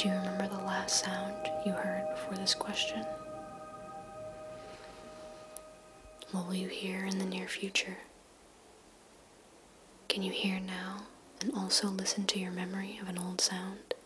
Do you remember the last sound you heard before this question? What will you hear in the near future? Can you hear now and also listen to your memory of an old sound?